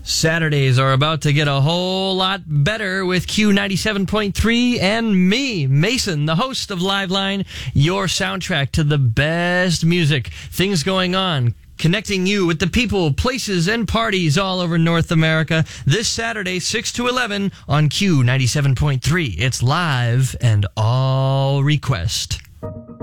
Saturdays are about to get a whole lot better with Q97.3 and me, Mason, the host of Liveline, your soundtrack to the best music, things going on, connecting you with the people, places, and parties all over North America. This Saturday, 6 to 11 on Q97.3. It's live and all request.